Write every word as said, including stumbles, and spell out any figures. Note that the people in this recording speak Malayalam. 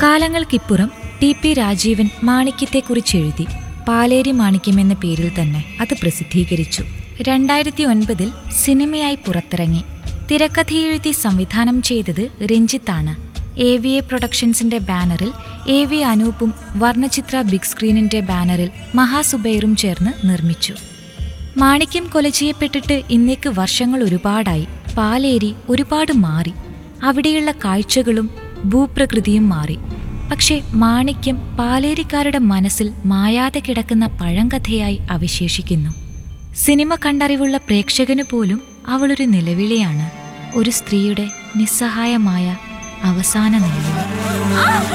കാലങ്ങൾക്കിപ്പുറം ടി പി രാജീവൻ മാണിക്യത്തെക്കുറിച്ചെഴുതി. പാലേരി മാണിക്യം എന്ന പേരിൽ തന്നെ അത് പ്രസിദ്ധീകരിച്ചു. രണ്ടായിരത്തി ഒൻപതിൽ സിനിമയായി പുറത്തിറങ്ങി. തിരക്കഥയെഴുതി സംവിധാനം ചെയ്തത് രഞ്ജിത്താണ്. എ വി എ പ്രൊഡക്ഷൻസിന്റെ ബാനറിൽ എ വി അനൂപും വർണ്ണചിത്ര ബിഗ് സ്ക്രീനിന്റെ ബാനറിൽ മഹാസുബൈറും ചേർന്ന് നിർമ്മിച്ചു. മാണിക്യം കൊല ചെയ്യപ്പെട്ടിട്ട് ഇന്നേക്ക് വർഷങ്ങൾ ഒരുപാടായി. പാലേരി ഒരുപാട് മാറി. അവിടെയുള്ള കാഴ്ചകളും ഭൂപ്രകൃതിയും മാറി. പക്ഷെ മാണിക്യം പാലേരിക്കാരുടെ മനസ്സിൽ മായാതെ കിടക്കുന്ന പഴങ്കഥയായി അവശേഷിക്കുന്നു. സിനിമ കണ്ടറിവുള്ള പ്രേക്ഷകനു പോലും അവളൊരു നിലവിളിയാണ്, ഒരു സ്ത്രീയുടെ നിസ്സഹായമായ അവസാന നിലവിളി.